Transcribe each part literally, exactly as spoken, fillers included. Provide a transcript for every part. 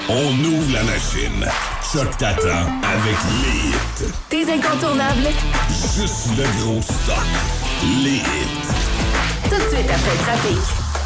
On ouvre la machine. Choc t'attend avec les hits. Tes incontournables. Juste le gros stock. Les hits. Tout de suite après le trafic.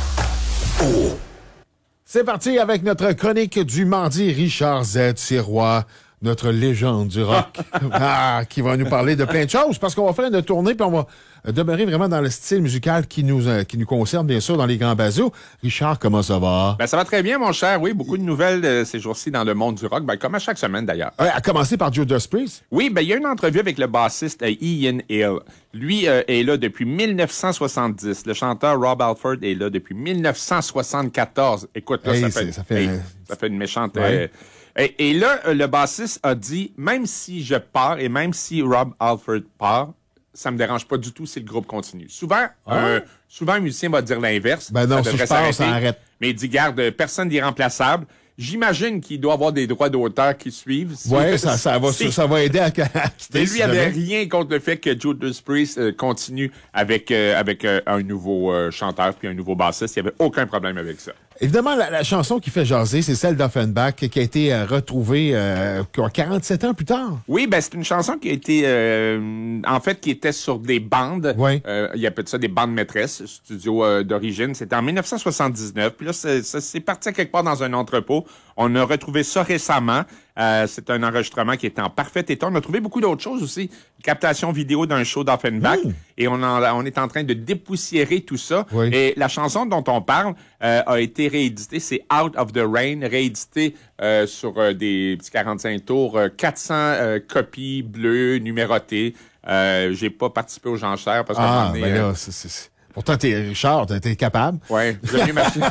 Oh! C'est parti avec notre chronique du mardi. Richard Z. Sirois, notre légende du rock, ah, qui va nous parler de plein de choses parce qu'on va faire une tournée puis on va demeurer vraiment dans le style musical qui nous, euh, qui nous concerne, bien sûr, dans les grands bazos. Richard, comment ça va? Ben, ça va très bien, mon cher. Oui, beaucoup de nouvelles euh, ces jours-ci dans le monde du rock, ben, comme à chaque semaine, d'ailleurs. Ouais, à commencer par Judas Priest. Oui, ben, il y a une entrevue avec le bassiste euh, Ian Hill. Lui euh, est là depuis dix-neuf cent soixante-dix. Le chanteur Rob Halford est là depuis dix-neuf cent soixante-quatorze. Écoute, là, Hey, ça, c'est- fait, ça fait- hey, ça fait une méchante... Ouais. euh, et, et là, euh, le bassiste a dit, même si je pars et même si Rob Halford part, ça me dérange pas du tout si le groupe continue. Souvent, euh, souvent un musicien va dire l'inverse. Ben non, Ça si devrait je pars, s'arrêter. ça arrête. Mais il dit, garde, personne d'irremplaçable. J'imagine qu'il doit avoir des droits d'auteur qui suivent. Si- Ouais, ça, ça, va, si- ça va aider à, à quitter. Mais si lui avait jamais. rien contre le fait que Judas Priest euh, continue avec euh, avec euh, un nouveau euh, chanteur puis un nouveau bassiste. Il n'y avait aucun problème avec ça. Évidemment, la, la chanson qui fait jaser, c'est celle d'Offenbach qui a été euh, retrouvée euh, quoi, quarante-sept ans plus tard. Oui, ben c'est une chanson qui a été euh, en fait qui était sur des bandes. Ouais. Euh, il appelle ça des bandes maîtresses, studio euh, d'origine. C'était en dix-neuf cent soixante-dix-neuf. Puis là, c'est, ça c'est parti à quelque part dans un entrepôt. On a retrouvé ça récemment. Euh, c'est un enregistrement qui était en parfait état. On a trouvé beaucoup d'autres choses aussi. Une captation vidéo d'un show d'Offenbach. Mmh. Et on, en, on est en train de dépoussiérer tout ça. Oui. Et la chanson dont on parle euh, a été rééditée. C'est Out of the Rain, rééditée euh, sur euh, des petits quarante-cinq tours. Euh, quatre cents euh, copies bleues, numérotées. Euh, j'ai pas participé aux enchères parce qu'on Ah, en est... ben euh, là, c'est... c'est... Pourtant, t'es Richard, t'es, t'es capable. Ouais, j'aime mieux marcher.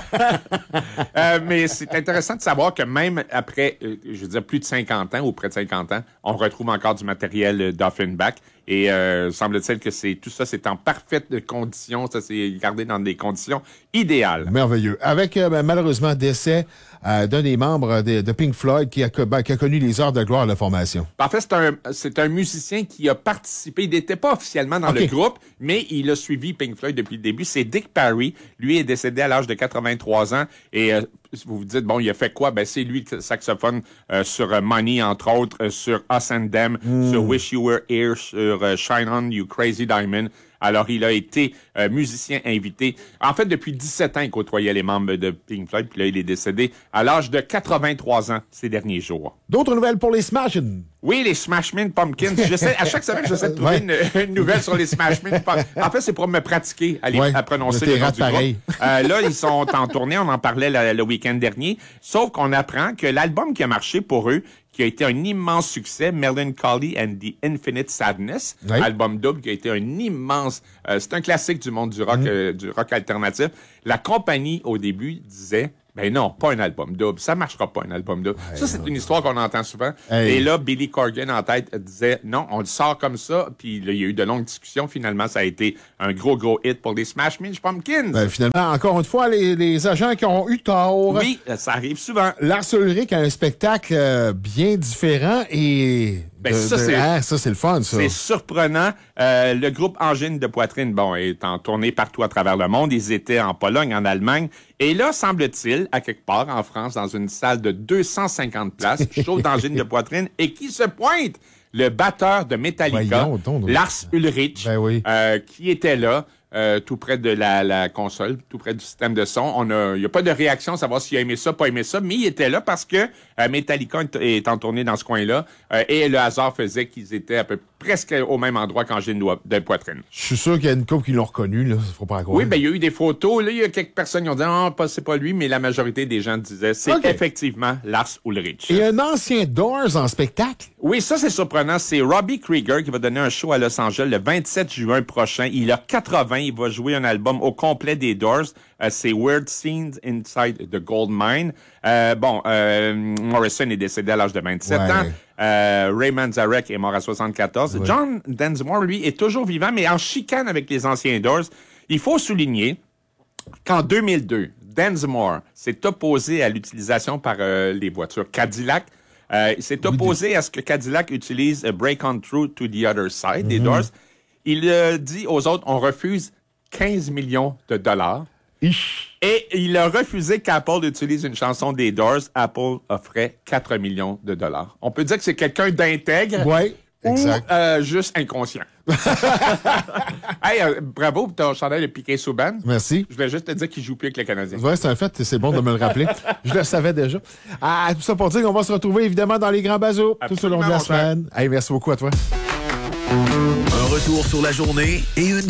euh, mais c'est intéressant de savoir que même après, euh, je veux dire, plus de cinquante ans ou près de cinquante ans, on retrouve encore du matériel euh, d'Offenbach. Et euh, semble-t-il que c'est tout ça, c'est en parfaite condition. Ça, c'est gardé dans des conditions idéales. Merveilleux. Avec, euh, ben, malheureusement, décès euh, d'un des membres de, de Pink Floyd qui a, co- ben, qui a connu les heures de gloire de la formation. En fait, c'est un, c'est un musicien qui a participé. Il n'était pas officiellement dans OK. le groupe, mais il a suivi Pink Floyd depuis le début. C'est Dick Parry. Lui est décédé à l'âge de quatre-vingt-trois ans. Et euh, vous vous dites, bon, il a fait quoi? Ben, c'est lui, le saxophone euh, sur euh, Money, entre autres, euh, sur Us and Them, sur Wish You Were Here, sur euh, Shine On, You Crazy Diamond. Alors, il a été euh, musicien invité. En fait, depuis dix-sept ans, il côtoyait les membres de Pink Floyd. Puis là, il est décédé à l'âge de quatre-vingt-trois ans ces derniers jours. D'autres nouvelles pour les Smashing. Oui, les Smashmin' Pumpkins. J'essaie, à chaque semaine, j'essaie de trouver Ouais. une, une nouvelle sur les Smashmin' Pumpkins. En fait, c'est pour me pratiquer à, les, Ouais, à prononcer de tes le nom rates du groupe. pareil. Euh, là, ils sont en tournée. On en parlait le, le week-end dernier. Sauf qu'on apprend que l'album qui a marché pour eux, qui a été un immense succès, Melancholy and the Infinite Sadness, Ouais. album double qui a été un immense... euh, c'est un classique du monde du rock, Mm. euh, du rock alternatif. La compagnie, au début, disait... Ben non, pas un album double. Ça marchera pas, un album double. Ça, c'est une histoire qu'on entend souvent. Hey. Et là, Billy Corgan, en tête, disait, non, on le sort comme ça. Puis là, il y a eu de longues discussions. Finalement, ça a été un gros, gros hit pour les Smashmin' Pumpkins. Ben, finalement, encore une fois, les, les agents qui ont eu tort. Oui, ça arrive souvent. Lars Ulrich a un spectacle euh, bien différent et... Ben, de- ça, de- c'est- hein, ça, c'est le fun, ça. C'est surprenant. Euh, le groupe Angine de poitrine, bon, est en tournée partout à travers le monde. Ils étaient en Pologne, en Allemagne. Et là, semble-t-il, à quelque part en France, dans une salle de deux cent cinquante places, show d'angine de poitrine, et qui se pointe? Le batteur de Metallica, Voyons donc. Lars Ulrich, Ben oui. euh, qui était là. Euh, tout près de la, la console, tout près du système de son. On a, il n'y a pas de réaction à savoir s'il a aimé ça, pas aimé ça, mais il était là parce que euh, Metallica est, est en tournée dans ce coin-là euh, et le hasard faisait qu'ils étaient à peu presque au même endroit qu'Angine de, de poitrine. Je suis sûr qu'il y a une couple qui l'ont reconnu, là. Faut pas croire. Oui, ben il y a eu des photos. Là, il y a quelques personnes qui ont dit ah, pas c'est pas lui, mais la majorité des gens disaient c'est OK. effectivement Lars Ulrich. Et un ancien Doors en spectacle. Oui, ça, c'est surprenant. C'est Robbie Krieger qui va donner un show à Los Angeles le vingt-sept juin prochain. Il a quatre-vingts. Il va jouer un album au complet des Doors. Euh, c'est Weird Scenes Inside the Gold Mine. Euh, bon, euh, Morrison est décédé à l'âge de vingt-sept Ouais. ans. Euh, Ray Manzarek est mort à soixante-quatorze. Ouais. John Densmore, lui, est toujours vivant, mais en chicane avec les anciens Doors. Il faut souligner qu'en deux mille deux, Densmore s'est opposé à l'utilisation par euh, les voitures Cadillac. Euh, il s'est opposé à ce que Cadillac utilise euh, Break On Through to the Other Side des Doors. Il euh, dit aux autres, on refuse quinze millions de dollars. Ich. Et il a refusé qu'Apple utilise une chanson des Doors. Apple offrait quatre millions de dollars. On peut dire que c'est quelqu'un d'intègre. Oui, exact. Ou euh, juste inconscient. Hey, euh, bravo pour ton chandail de Piquet Souban. Merci. Je voulais juste te dire qu'il joue plus avec le Canadien. Oui, c'est un fait. C'est bon de me le rappeler. Je le savais déjà. Ah, tout ça pour dire qu'on va se retrouver évidemment dans les grands bazos tout au long de la mon cher. semaine. Hey, merci beaucoup à toi. Un retour sur la journée et une